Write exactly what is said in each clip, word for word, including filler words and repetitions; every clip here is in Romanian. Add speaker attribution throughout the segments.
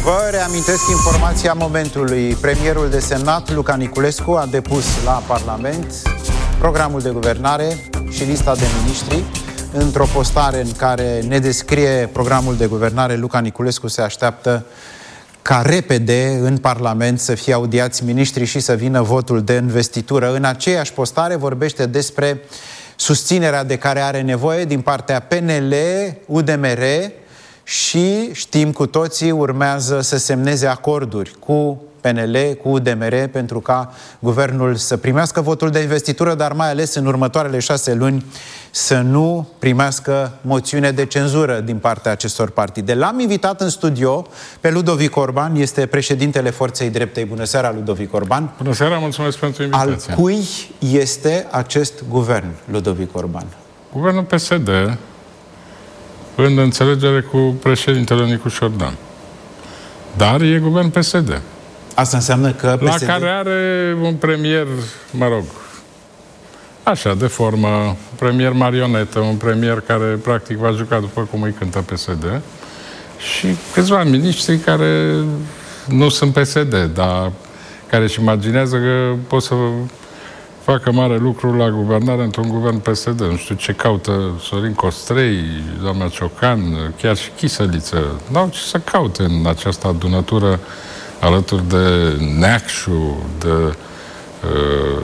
Speaker 1: Vă reamintesc informația momentului. Premierul desemnat, Luca Niculescu, a depus la Parlament programul de guvernare și lista de miniștri. Într-o postare în care ne descrie programul de guvernare, Luca Niculescu se așteaptă ca repede în Parlament să fie audiați miniștrii și să vină votul de investitură. În aceeași postare vorbește despre susținerea de care are nevoie din partea P N L, U D M R și, știm cu toții, urmează să semneze acorduri cu P N L, cu U D M R, pentru ca guvernul să primească votul de investitură, dar mai ales în următoarele șase luni să nu primească moțiune de cenzură din partea acestor partide. L-am invitat în studio pe Ludovic Orban, este președintele Forței Dreptei. Bună seara, Ludovic Orban.
Speaker 2: Bună seara, mulțumesc pentru invitație.
Speaker 1: Al cui este acest guvern, Ludovic Orban?
Speaker 2: Guvernul P S D, în înțelegere cu președintele Nicu Șordan. Dar e guvern P S D.
Speaker 1: Asta înseamnă că P S D...
Speaker 2: La care are un premier, mă rog, așa, de formă, un premier marionetă, un premier care practic va juca după cum îi cântă P S D, și câțiva miniștri care nu sunt P S D, dar care își imaginează că pot să facă mare lucru la guvernare într-un guvern P S D. Nu știu ce caută Sorin Costrei, doamna Ciocan, chiar și Chisăliță. N-au ce să caute în această adunătură alături de Neacșu, de uh,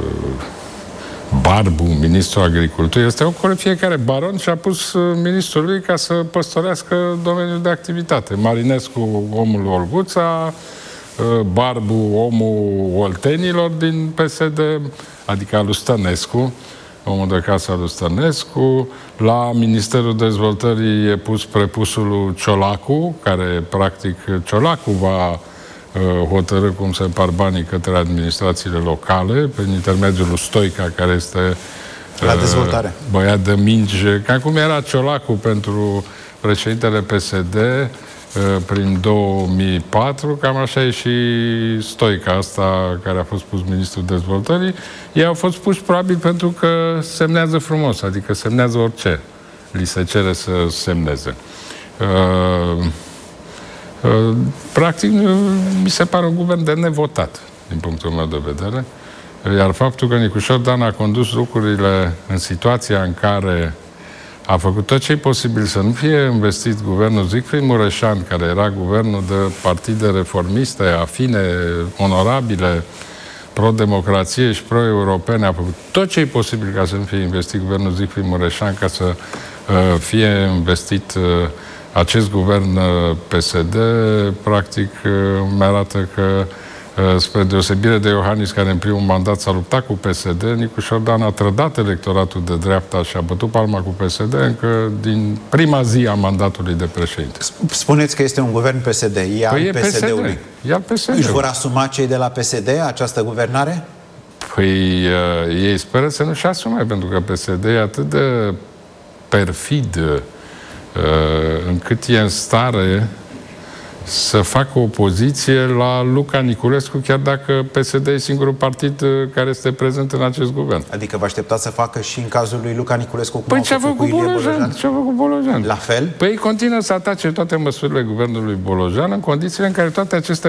Speaker 2: Barbu, ministrul agriculturii. Este o fiecare baron și-a pus ministrul lui ca să păstorească domeniul de activitate. Marinescu, omul Olguța, Barbu, omul Oltenilor din P S D, adică al lui Stănescu, omul de casă al lui Stănescu. La Ministerul Dezvoltării e pus prepusul lui Ciolacu, care practic Ciolacu va hotărâ cum se împar banii către administrațiile locale, prin intermediul lui Stoica, care este
Speaker 1: la dezvoltare.
Speaker 2: Băiat de minge, ca cum era Ciolacu pentru președintele P S D prin două mii patru, cam așa e și Stoica asta, care a fost pus ministrul dezvoltării. Ei au fost puși probabil pentru că semnează frumos, adică semnează orice li se cere să semneze. Uh, uh, practic, mi se pare un guvern de nevotat, din punctul meu de vedere. Iar faptul că Nicu Șordan a condus lucrurile în situația în care a făcut tot ce e posibil să nu fie investit guvernul Siegfried Mureșan, care era guvernul de partide reformiste, afine, onorabile, pro-democrație și pro-europene, a făcut tot ce e posibil ca să nu fie investit guvernul Siegfried Mureșan, ca să uh, fie investit uh, acest guvern uh, P S D, practic uh, mi-arată că spre deosebire de Iohannis, care în primul mandat s-a luptat cu P S D, Nicu Șordan a trădat electoratul de dreapta și a bătut palma cu P S D încă din prima zi a mandatului de președinte.
Speaker 1: Spuneți că este un guvern P S D. E al
Speaker 2: păi
Speaker 1: P S D-ului.
Speaker 2: E al P S D-ului.
Speaker 1: Își vor asuma cei de la P S D această guvernare?
Speaker 2: Păi uh, ei speră să nu-și asume, pentru că P S D e atât de perfid uh, încât e în stare să facă opoziție la Luca Niculescu, chiar dacă P S D e singurul partid care este prezent în acest guvern.
Speaker 1: Adică vă așteptați să facă și în cazul lui Luca Niculescu cum
Speaker 2: păi
Speaker 1: au
Speaker 2: ce-a
Speaker 1: făcut
Speaker 2: făcut
Speaker 1: cu Ilie
Speaker 2: Bolojan?
Speaker 1: Bolojan?
Speaker 2: Ce-a făcut Bolojan?
Speaker 1: La fel?
Speaker 2: Păi continuă să atace toate măsurile guvernului Bolojan în condițiile în care toate aceste